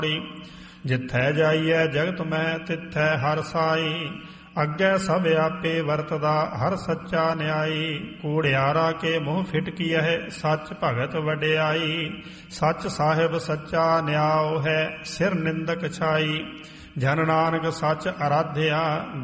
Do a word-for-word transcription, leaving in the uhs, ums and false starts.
ਜਿੱਥੈ ਜਾਈਐ ਜਗਤ ਮੈਂ ਤਿੱਥੈ ਹਰਿ ਸਾਈ। ਅੱਗੇ ਸਭ ਆਪੇ ਵਰਤਦਾ ਹਰ ਸੱਚਾ ਨਿਆਈ। ਕੂੜਿਆਰਾ ਕੇ ਮੂੰਹ ਫਿਟਕੀਐ ਸੱਚ ਭਗਤ ਵਡਿਆਈ। ਸੱਚ ਸਾਹਿਬ ਸੱਚਾ ਨਿਆਓ ਹੈ ਸਿਰ ਨਿੰਦਕ ਛਾਈ। ਜਨ ਨਾਨਕ ਸੱਚ ਅਰਾਧਿਆ